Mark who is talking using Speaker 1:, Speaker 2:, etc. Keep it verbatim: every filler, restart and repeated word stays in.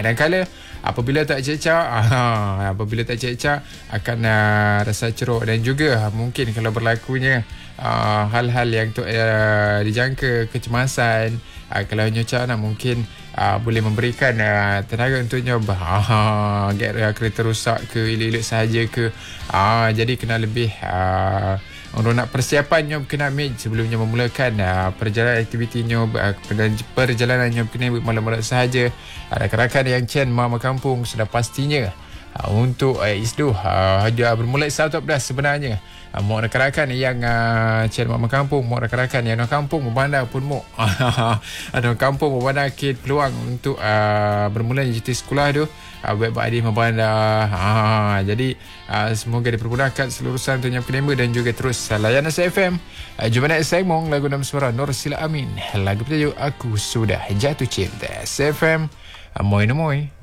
Speaker 1: kadang-kadang apabila tak cecak, ah, apabila tak cecak akan uh, rasa ceruk, dan juga mungkin kalau berlakunya uh, hal-hal yang tu uh, dijangka kecemasan, uh, kalau nyoca nak mungkin uh, boleh memberikan uh, tenaga untuk nyoba uh, get uh, kereta rosak ke, elok-elok sahaja ke, uh, jadi kena lebih uh, untuk nak persiapan nyob kena ambil sebelumnya memulakan uh, perjalanan aktiviti nyob, uh, perjalanan nyob kena ambil malam-malam sahaja. Uh, rakan-rakan yang Chen Mama Kampung sudah pastinya uh, untuk uh, isduh uh, dia bermula satu belas sebenarnya. Uh, mau rakan-rakan yang uh, Chen Mama Kampung, mau rakan-rakan yang orang kampung membandang pun mau ada kampung membandang kid peluang untuk uh, bermula J T sekolah tu. Uh, baik-baik adik membandang. Ha, jadi uh, semoga dipermudahkan seluruh urusan untuk nyampe member, dan juga terus uh, layan S F M. Uh, jumpa nak Sengmong lagu dalam suara Nur Sila Amin. Lagu bertajuk Aku Sudah Jatuh Cinta. S F M. Uh, moi no moi.